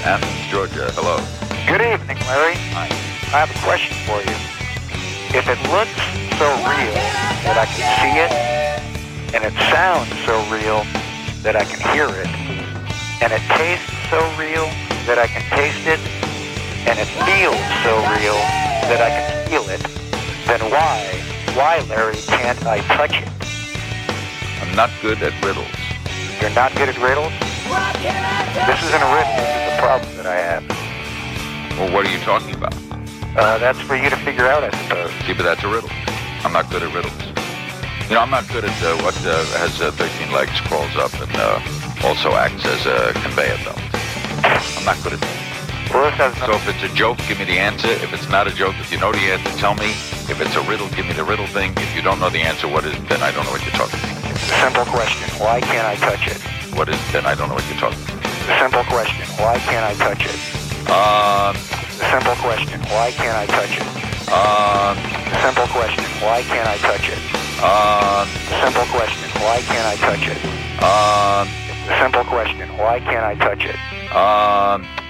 Athens, Georgia. Hello. Good evening, Larry. Hi. I have a question for you. If it looks so real that I can see it, and it sounds so real that I can hear it, and it tastes so real that I can taste it, and it feels so real that I can feel it, then why, Larry, can't I touch it? I'm not good at riddles. You're not good at riddles? This isn't a riddle. This is a problem that I have. Well, what are you talking about? That's for you to figure out, I suppose. See, but that's a riddle. I'm not good at riddles. You know, I'm not good at what has 13 legs, crawls up, and also acts as a conveyor belt. I'm not good at that. Well, this has So if it's a joke, give me the answer. If it's not a joke, if you know the answer, tell me. If it's a riddle, give me the riddle thing. If you don't know the answer, what is it? Then I don't know what you're talking about. Simple question. Why can't I touch it? What is it? Then I don't know what you're talking about. Simple question. Why can't I touch it? Simple question. Why can't I touch it? Simple question. Why can't I touch it? Simple question. Why can't I touch it? Simple question. Why can't I touch it?